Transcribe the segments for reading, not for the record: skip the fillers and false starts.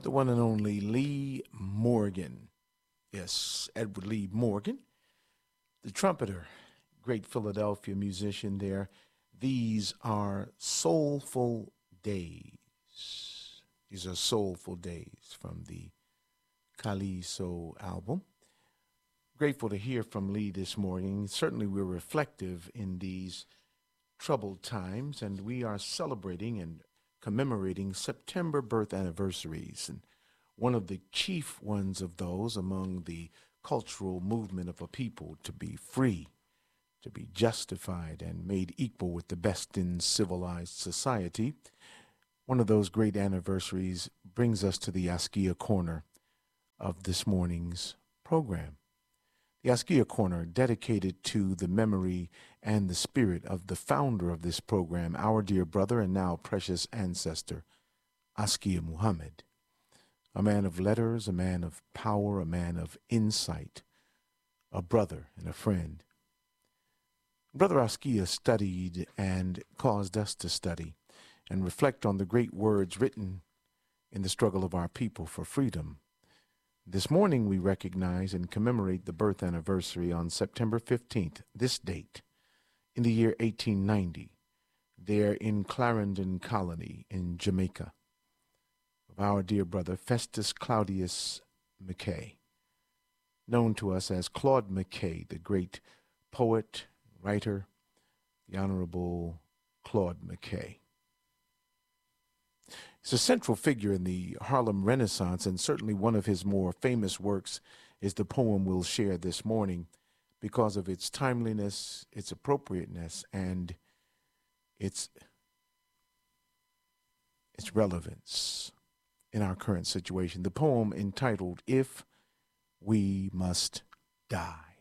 the one and only Lee Morgan. Yes, Edward Lee Morgan, the trumpeter, great Philadelphia musician there. These are soulful days. These are soulful days from the Kaliso album. Grateful to hear from Lee this morning. Certainly we're reflective in these troubled times, and we are celebrating and commemorating September birth anniversaries. And one of the chief ones of those among the cultural movement of a people to be free, to be justified and made equal with the best in civilized society. One of those great anniversaries brings us to the Askia Corner of this morning's program. The Askia Corner, dedicated to the memory and the spirit of the founder of this program, our dear brother and now precious ancestor, Askia Muhammad. A man of letters, a man of power, a man of insight, a brother and a friend. Brother Askia studied and caused us to study and reflect on the great words written in the struggle of our people for freedom. This morning we recognize and commemorate the birth anniversary on September 15th, this date, in the year 1890, there in Clarendon Colony in Jamaica, of our dear brother Festus Claudius McKay, known to us as Claude McKay, the great poet, writer, the Honorable Claude McKay. He's a central figure in the Harlem Renaissance, and certainly one of his more famous works is the poem we'll share this morning because of its timeliness, its appropriateness, and its relevance in our current situation. The poem entitled, If We Must Die.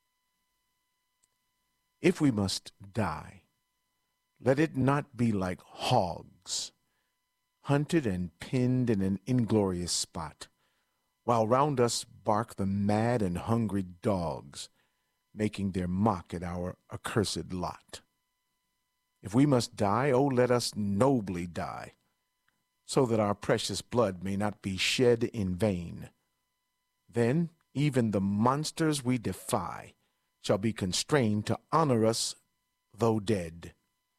If we must die, let it not be like hogs, hunted and pinned in an inglorious spot, while round us bark the mad and hungry dogs, making their mock at our accursed lot. If we must die, oh, let us nobly die, so that our precious blood may not be shed in vain. Then even the monsters we defy shall be constrained to honor us, though dead.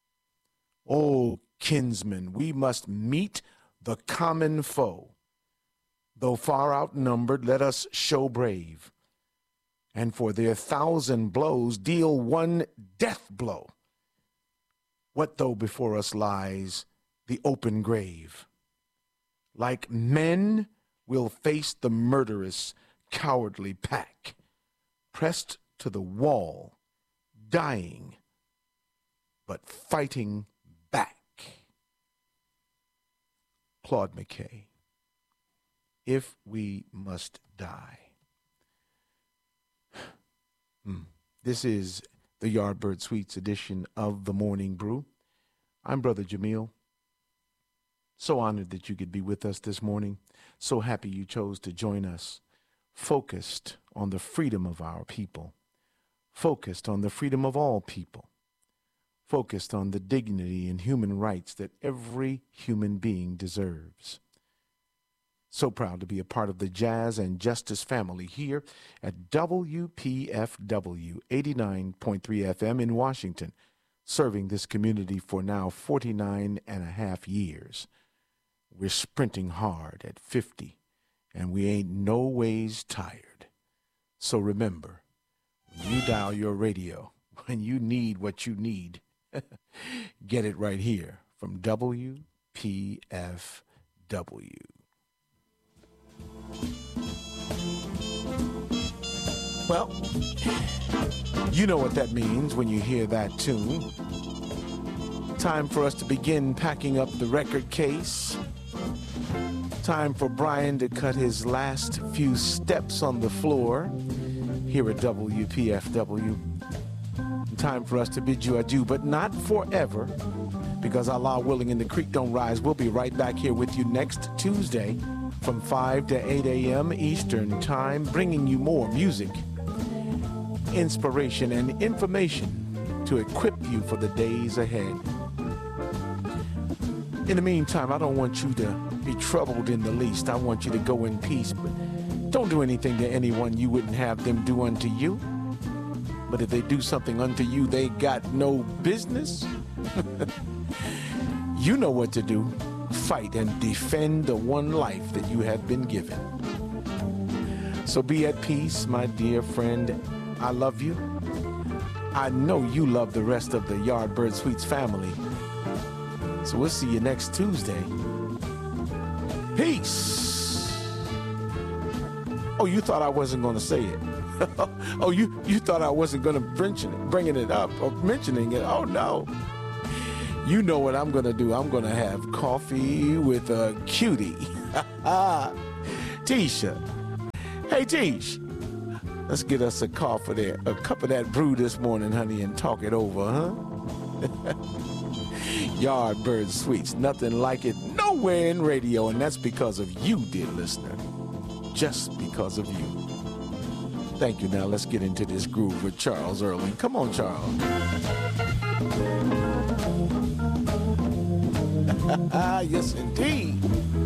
O kinsmen, we must meet the common foe. Though far outnumbered, let us show brave, and for their 1,000 blows deal one death blow. What though before us lies the open grave? Like men, we'll face the murderous, cowardly pack, pressed to the wall, dying, but fighting back. Claude McKay, If We Must Die. This is the Yardbird Suites edition of The Morning Brew. I'm Brother Jamil. So honored that you could be with us this morning. So happy you chose to join us. Focused on the freedom of our people. Focused on the freedom of all people. Focused on the dignity and human rights that every human being deserves. So proud to be a part of the Jazz and Justice family here at WPFW 89.3 FM in Washington, serving this community for now 49 and a half years. We're sprinting hard at 50, and we ain't no ways tired. So remember, when you dial your radio, when you need what you need, get it right here from WPFW. Well, you know what that means when you hear that tune. Time for us to begin packing up the record case. Time for Brian to cut his last few steps on the floor here at WPFW. Time for us to bid you adieu, but not forever, because Allah willing and the creek don't rise. We'll be right back here with you next Tuesday from 5 to 8 a.m. Eastern Time, bringing you more music, inspiration, and information to equip you for the days ahead. In the meantime, I don't want you to be troubled in the least. I want you to go in peace, but don't do anything to anyone you wouldn't have them do unto you. But if they do something unto you they got no business, you know what to do. Fight and defend the one life that you have been given. So be at peace, my dear friend. I love you. I know you love the rest of the Yardbird Sweets family. So we'll see you next Tuesday. Peace. Oh, you thought I wasn't going to say it. Oh, you thought I wasn't going to bringing it up or mentioning it. Oh, no. You know what I'm going to do. I'm going to have coffee with a cutie. Tisha. Hey, Tish. Let's get us a cup of that brew this morning, honey, and talk it over, huh? Yardbird Sweets, nothing like it nowhere in radio, and that's because of you, dear listener. Just because of you. Thank you. Now let's get into this groove with Charles Early. Come on, Charles. Yes, indeed.